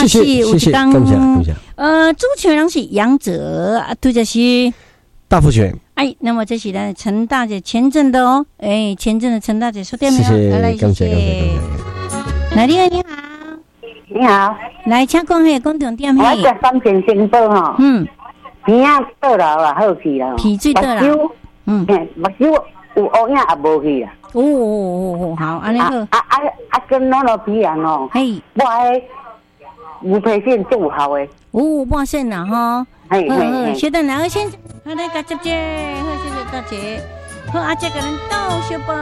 谢， 有一档感谢。 主持人是杨哲啊，对着是大福全。 哎，那么这是咱陈大姐前阵的哦，哎，前阵的陈大姐说对没有？ 谢谢， 来， 感谢。 来，你好， 你好， 来，请讲嘿，讲重点嘿。 我食三千星宝吼，鼻啊倒流啊，好去啦， 鼻水倒流， 目睭有乌影也无去啦。 哦，好，安尼好。 跟咱鼻炎哦， 嘿， 我迄无皮疹最有效的。 半肾啦吼。稍等两个先，好来甲接接，好，谢谢大姐。好，阿姐给人倒小宝，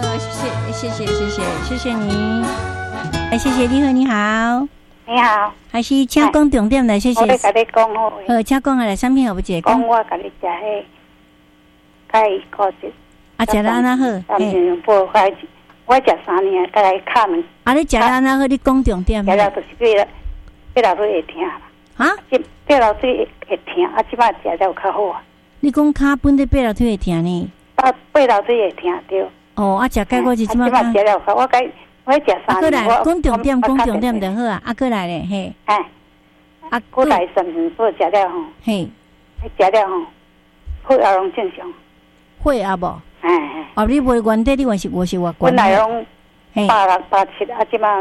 谢谢你。哎，谢谢你好。 你好， 还是请讲重点来，谢谢。 我咧甲你讲好。 请讲来，产品好不姐？ 讲我甲你食迄钙固质。 食了安那好？ 我食3年，甲来看。 你食了安那好？你讲重点。 食了就是八流水会疼啦。 啊？ 八流水会疼，即摆食了较好啊。 你讲脚本的八流水会疼呢？ 八流水会疼对。 食钙固质即摆食了较，我食3年。 讲重点就好啊。过来咧，嘿。 过来3年不食了吼。 嘿。 食了吼，血压拢正常。 血压无？你无原底，你我是我本来拢86、87，即摆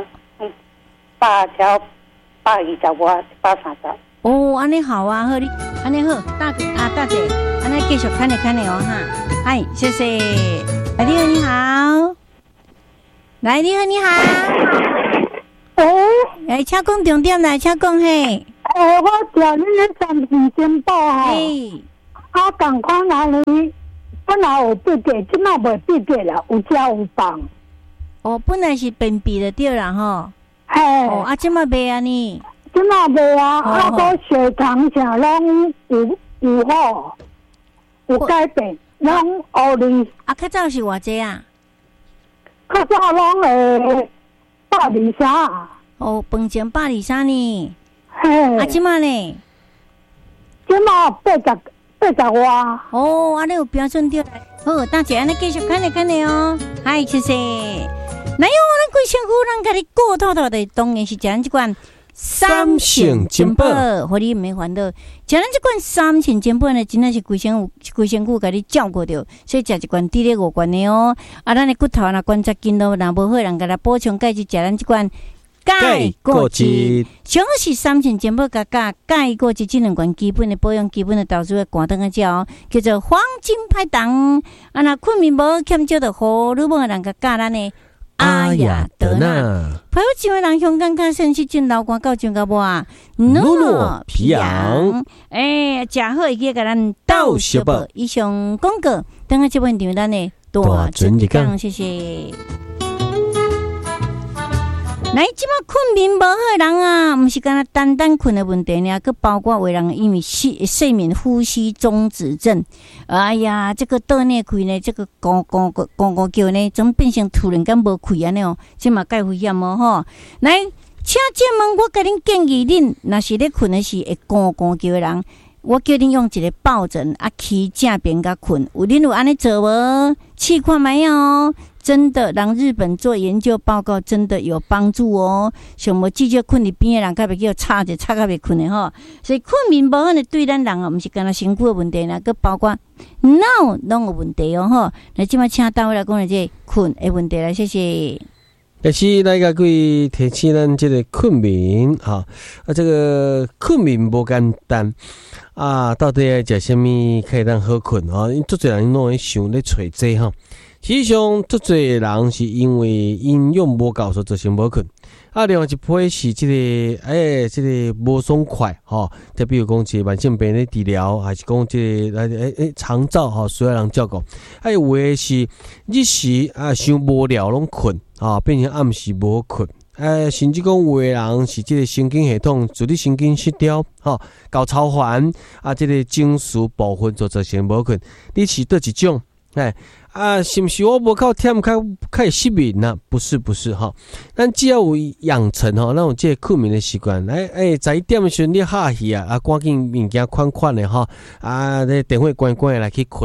80、125、130。 安尼好啊，好你安尼好，大姐，安尼继续看你哦哈。嗨，谢谢。你好，来，你好。来，请讲重点来，请讲嘿。 我调恁咧三千星宝吼。同款安尼，本来有闭过，即摆袂闭过啦，有吃有放。 本来是便秘的对啦吼。即摆袂安尼。即摆袂啊，我血糖啥拢有好，有改变，拢乌哩。 较早是偌济啊？ 较早拢会123。 饭前123呢？即摆呢？ 即摆80外。 安尼有标准对。好，大姐，安尼继续看你哦。嗨，谢谢。来哟，咱贵幸福，咱甲你顾透透的，当然是食咱这款三圣金宝，互你免烦恼。食咱这款三圣金宝呢，真的是规身躯甲你照顾着，所以食一罐滴咧5罐的哦。咱的骨头若关节筋都若无好，人甲来补充钙质，食咱这款钙固质，上好是三圣金宝加钙固质这2罐基本的保养、基本的投资的关灯个叫叫做黄金拍档。若困眠无欠少的好，女某人甲教咱的。阿雅德纳，陪我几位人香港看肾气进老光到上个无啊？诺皮养，食好会记甲咱倒小宝。以上广告，等下这本场咱的大准一讲，谢谢。来，即马困眠无好人啊，毋是干那单单困的问题呢，佮包括有人因为睡眠呼吸中止症，哎呀，这个倒内开呢，这个咕叫呢，怎变成突然间无开安尼哦？即嘛介危险哦吼！来，请姐们，我甲恁建议恁，若是咧困的是会咕叫的人，我叫恁用一个抱枕起正边甲困，恁有安尼做无？试看没有？真的让日本做研究报告，真的有帮助哦。像无至少困伫边的人，较袂叫吵较袂困的吼。所以困眠无好呢，对咱人啊，毋是干那身躯的问题啦，佮包括脑拢有问题哦吼。那即摆请单位来讲的这困的问题啦，谢谢。 也是来个贵提醒咱这个困眠这个困眠无简单到底要食什么可以让好困因足侪人拢会想咧找这实际上，足侪人是因为营养无够，所造成无困。另外一批是这个无爽快就比如讲这慢性病的治疗，还是讲这个肠燥需要人照顾。有的是日时想无聊拢困变成暗时无困。甚至讲有的人是这个神经系统自律神经失调高超凡这个情绪部分所造成无困。你是倒一种？是不是我无靠忝较会失眠啊？不是咱只要有养成咱有这个困眠的习惯。11点的时候你下去赶紧物件款的这电话关来去困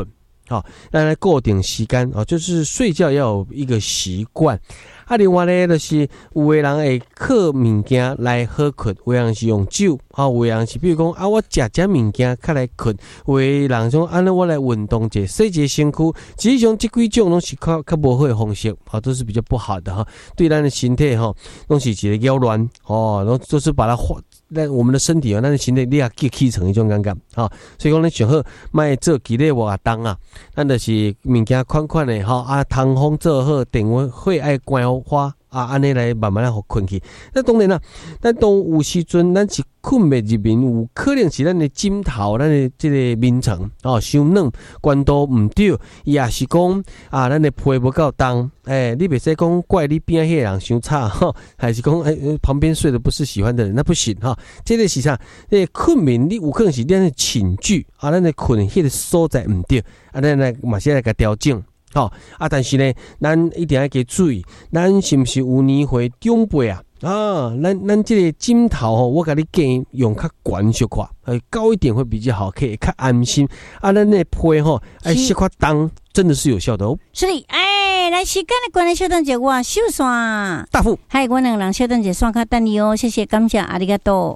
咱来固定时间就是睡觉要有一个习惯。另外咧，就是有的人会靠物件来好困，有的人是用酒，有的人是比如讲我食物件较来困，有的人说安尼我来运动者，洗一下身躯，实际上这几种拢是较无好的方式，都是比较不好的对咱的身体拢是一个扰乱然后就是把它我们的身体咱的身体你也气成一种感觉所以讲你上好莫做激烈活动咱就是物件款款的通风做好，电话火爱关花安尼来慢慢来互困去。那当然啦，咱当有时阵咱是困袂入眠，有可能是咱的枕头，咱的这个眠床伤软，关度唔对，也是讲咱的被无够重。你袂使讲怪你边迄个人伤差还是讲旁边睡的不是喜欢的人，那不行这个是啥？困眠你有可能是咱的寝具咱的困迄个所在唔对咱来马上来甲调整。但是呢，咱一定要给注意，咱是不是有年岁长辈咱这个枕头我给你建议用较悬小块，高一点会比较好，可以较安心咱的被小块重，真的是有效的哦。 是的，来时间的关系，小等者我收线。 大富， 还有我两人小等者线卡等你哦，谢谢，感谢，ありがとう。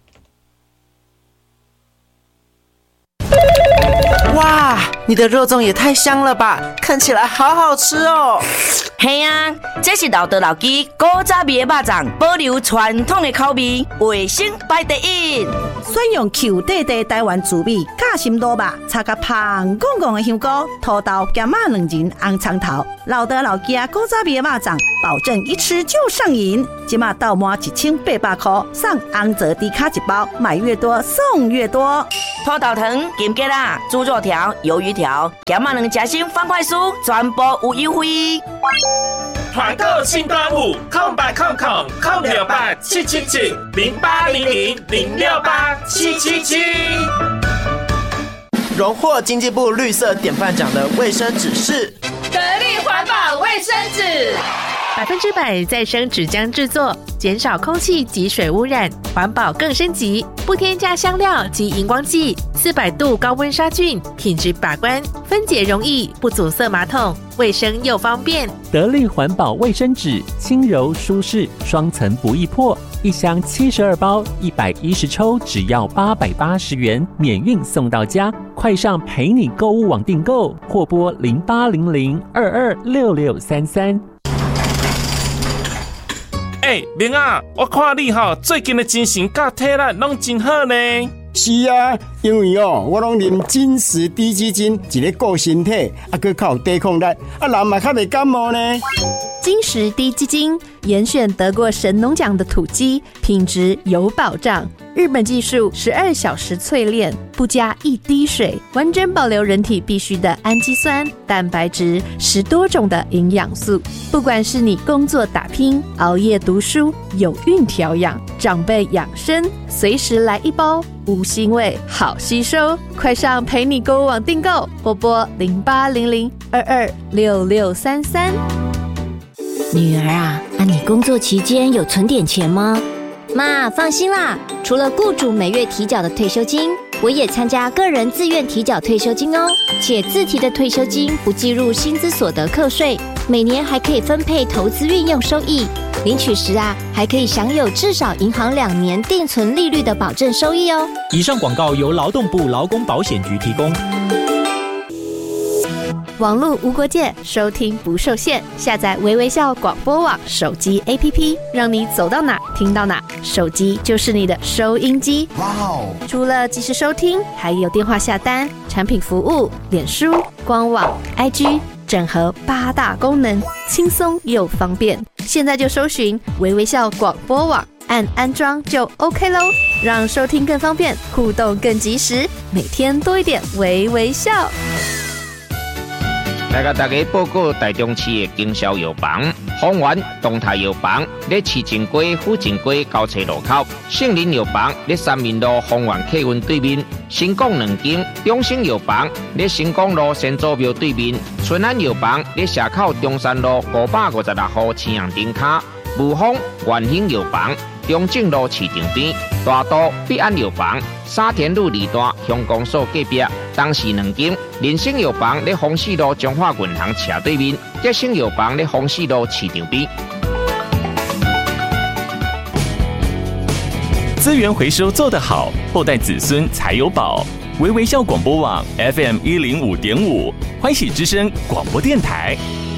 哇，你的肉粽也太香了吧，看起来好好吃哦。 嘿啊，这是老德老基古早味的肉粽，保留传统的口味，卫生排第一。 选用 Q 地地台湾滋味，夹心卤肉，插甲香滚滚的香菇、土豆、咸仔两仁、红葱头。老德老基古早味的肉粽，保证一吃就上瘾。即马到满1800块，送红泽低卡一包，买越多送越多。 土豆糖、金桔啦、猪肉条、鱿鱼条、咸仔两夹心方块酥，全部有优惠。 团购新端午，0800-777-0800-06800-068-777。 荣获经济部绿色典范奖的卫生纸是得力环保卫生纸 ，100%再生纸浆制作，减少空气及水污染，环保更升级，不添加香料及荧光剂，400度高温杀菌，品质把关，分解容易，不阻塞马桶，卫生又方便。 得力环保卫生纸，轻柔舒适，双层不易破，一箱72包，110抽，只要880元，免运送到家。快上陪你购物网订购，或拨0800-226633。 明啊，我看你最近的精神甲体力拢真好呢。 是啊，因为我拢啉金石低基金，一个顾身体，佮较有抵抗力，人嘛较袂感冒呢。 金石低基金严选得过神农奖的土鸡，品质有保障。日本技术12小时淬炼，不加一滴水，完整保留人体必需的氨基酸、蛋白质，10多种的营养素。不管是你工作打拼、熬夜读书、有孕调养、长辈养生，随时来一包，无腥味，好吸收。快上陪你购物网订购，拨0800-226633。 女儿啊，你工作期间有存点钱吗？妈，放心啦，除了雇主每月提缴的退休金，我也参加个人自愿提缴退休金哦，且自提的退休金不计入薪资所得课税，每年还可以分配投资运用收益，领取时还可以享有至少银行2年定存利率的保证收益哦。 以上广告由劳动部劳工保险局提供。 网络无国界，收听不受限。下载微微笑广播网手机 APP， 让你走到哪听到哪，手机就是你的收音机。哇哦！除了即时收听，还有电话下单、产品服务、脸书、官网、IG， 整合8大功能，轻松又方便。现在就搜寻微微笑广播网，按安装就 OK 咯，让收听更方便，互动更及时，每天多一点微微笑。 来甲大家报告台中市的经销药房，丰源东泰药房在市正街、府正街交叉路口，圣林药房在三民路丰源客运对面，新港2间，中兴药房在新港路先祖庙对面，春安药房在社口中山路556号青阳灯卡，武丰元兴药房中正路市场边。 大都必安药房沙田路2段乡公所隔壁，东市2间。人生药房在丰市路中华银行斜对面，吉生药房在丰市路市场边。 资源回收做得好，后代子孙才有宝。微微笑广播网 FM 105.5，欢喜之声广播电台。